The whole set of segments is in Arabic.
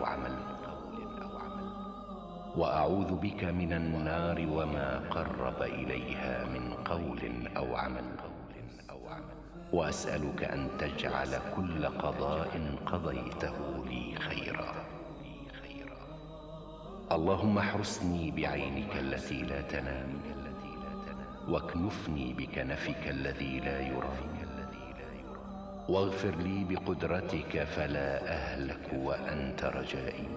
عمل. وأعوذ بك من النار وما قرب إليها من قول أو عمل. وأسألك أن تجعل كل قضاء قضيته لي خيرا. اللهم احرسني بعينك التي لا تنام، واكنفني بكنفك الذي لا يرام، واغفر لي بقدرتك فلا أهلك وأنت رجائي.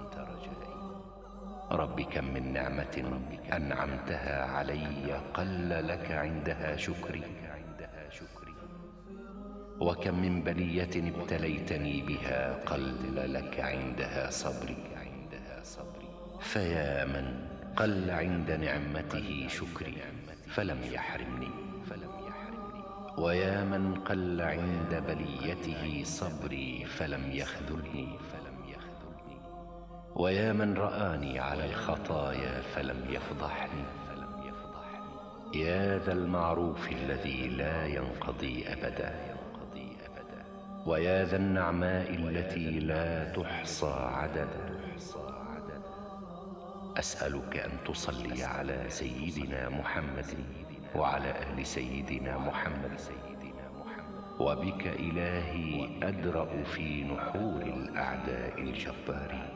رب كم من نعمة أنعمتها علي قل لك عندها شكري، وكم من بلية ابتليتني بها قل لك عندها صبري. فيا من قل عند نعمته شكري فلم يحرمني، ويا من قل عند بليته صبري فلم يخذلني، ويا من رآني على الخطايا فلم يفضحني. يا ذا المعروف الذي لا ينقضي أبدا، ويا ذا النعماء التي لا تحصى عددا. أسألك أن تصلي على سيدنا محمد وعلى آل سيدنا محمد، وبك إلهي أدرأ في نحور الأعداء الجبارين.